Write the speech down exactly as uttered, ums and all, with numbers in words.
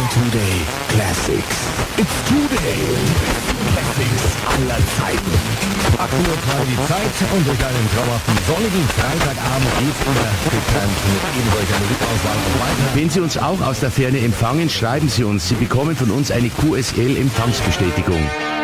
Today Classics. It's Today. Classics aller Zeiten. acht Uhr drei die Zeit und durch einen traumhaften sonnigen Freitagabend geht's wieder bekannt mit ebensolcher Musikauswahl und weiter. Wenn Sie uns auch aus der Ferne empfangen, schreiben Sie uns. Sie bekommen von uns eine Q S L-Empfangsbestätigung.